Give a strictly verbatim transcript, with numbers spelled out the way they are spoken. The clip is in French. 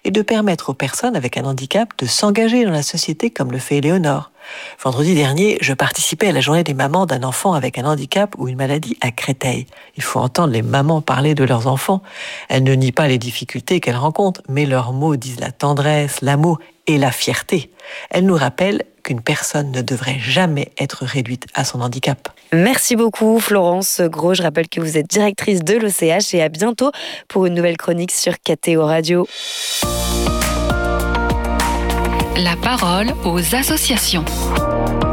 et de permettre aux personnes avec un handicap de s'engager dans la société comme le fait Éléonore. Vendredi dernier, je participais à la journée des mamans d'un enfant avec un handicap ou une maladie à Créteil. Il faut entendre les mamans parler de leurs enfants. Elles ne nient pas les difficultés qu'elles rencontrent, mais leurs mots disent la tendresse, l'amour et la fierté. Elles nous rappellent qu'une personne ne devrait jamais être réduite à son handicap. Merci beaucoup Florence Gros. Je rappelle que vous êtes directrice de l'O C H et à bientôt pour une nouvelle chronique sur K T O Radio. La parole aux associations.